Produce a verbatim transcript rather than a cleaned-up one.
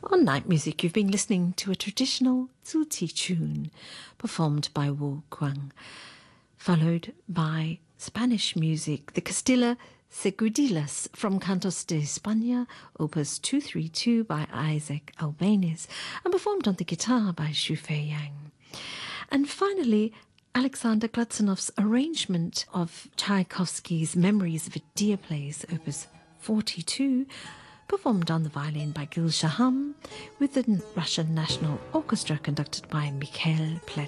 On Night Music, you've been listening to a traditional Tzuti tune performed by Wu Guang, followed by Spanish music, the Castilla Segudilas from Cantos de España, opus two thirty-two by Isaac Albéniz, and performed on the guitar by Xu Fei Yang. And finally, Alexander Glutzonov's arrangement of Tchaikovsky's Memories of a Dear Place, opus forty-two, performed on the violin by Gil Shaham, with the Russian National Orchestra conducted by Mikhail Plekhanov.